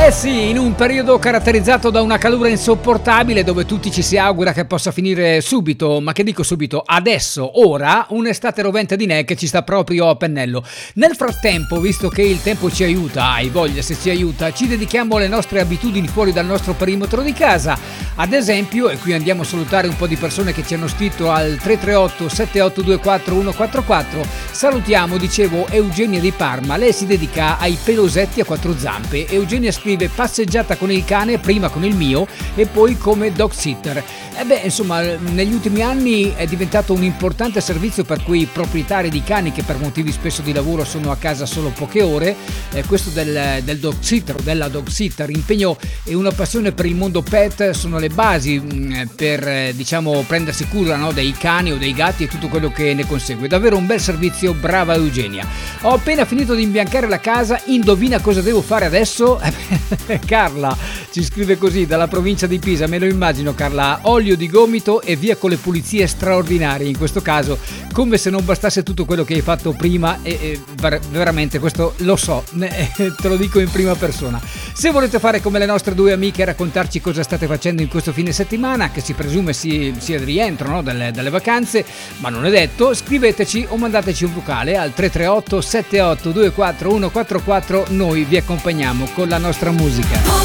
Eh sì, in un periodo caratterizzato da una calura insopportabile dove tutti ci si augura che possa finire subito, ma che dico subito, adesso, ora, un'estate rovente di neve che ci sta proprio a pennello. Nel frattempo, visto che il tempo ci aiuta, hai voglia se ci aiuta, ci dedichiamo alle nostre abitudini fuori dal nostro perimetro di casa. Ad esempio, e qui andiamo a salutare un po' di persone che ci hanno scritto al 338 7824 144, salutiamo, dicevo, Eugenia di Parma. Lei si dedica ai pelosetti a quattro zampe. Eugenia scrive passeggiata con il cane, prima con il mio e poi come dog sitter. Insomma, negli ultimi anni è diventato un importante servizio per quei proprietari di cani che per motivi spesso di lavoro sono a casa solo poche ore. Questo del dog sitter o della dog sitter, impegno e una passione per il mondo pet sono le basi per diciamo prendersi cura, no, dei cani o dei gatti e tutto quello che ne consegue. Davvero un bel servizio, brava Eugenia. Ho appena finito di imbiancare la casa, indovina cosa devo fare adesso? Carla ci scrive così dalla provincia di Pisa, me lo immagino Carla, olio di gomito e via con le pulizie straordinarie. In questo caso, come se non bastasse tutto quello che hai fatto prima, e veramente questo lo so, te lo dico in prima persona. Se volete fare come le nostre due amiche e raccontarci cosa state facendo in questo fine settimana, che si presume sia di rientro, no, dalle vacanze, ma non è detto, scriveteci o mandateci un vocale al 338 7824 144, noi vi accompagniamo con la nostra musica.